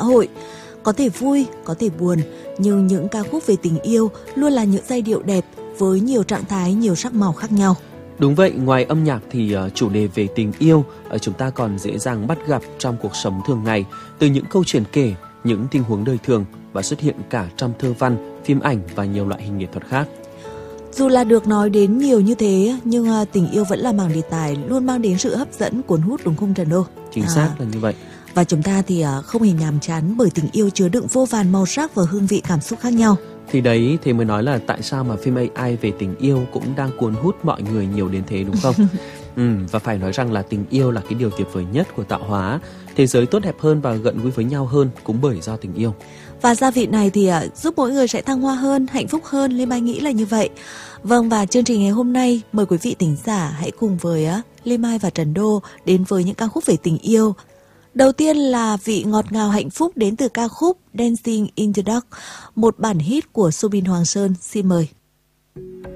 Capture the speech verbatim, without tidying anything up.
hội. Có thể vui, có thể buồn, nhưng những ca khúc về tình yêu luôn là những giai điệu đẹp với nhiều trạng thái, nhiều sắc màu khác nhau. Đúng vậy, ngoài âm nhạc thì uh, chủ đề về tình yêu uh, chúng ta còn dễ dàng bắt gặp trong cuộc sống thường ngày, từ những câu chuyện kể, những tình huống đời thường và xuất hiện cả trong thơ văn, phim ảnh và nhiều loại hình nghệ thuật khác. Dù là được nói đến nhiều như thế, nhưng uh, tình yêu vẫn là mảng đề tài luôn mang đến sự hấp dẫn, cuốn hút, đúng không Trần Đô? Chính à. xác là như vậy. Và chúng ta thì uh, không hề nhàm chán, bởi tình yêu chứa đựng vô vàn màu sắc và hương vị cảm xúc khác nhau. Thì đấy, thế mới nói là tại sao mà phim a i về tình yêu cũng đang cuốn hút mọi người nhiều đến thế, đúng không? ừ, và phải nói rằng là tình yêu là cái điều tuyệt vời nhất của tạo hóa. Thế giới tốt đẹp hơn và gần gũi với nhau hơn cũng bởi do tình yêu. Và gia vị này thì uh, giúp mỗi người sẽ thăng hoa hơn, hạnh phúc hơn, Lê Mai nghĩ là như vậy. Vâng, và chương trình ngày hôm nay mời quý vị thính giả hãy cùng với uh, Lê Mai và Trần Đô đến với những ca khúc về tình yêu. Đầu tiên là vị ngọt ngào hạnh phúc đến từ ca khúc Dancing in the Dark, một bản hit của Soobin Hoàng Sơn. Xin mời.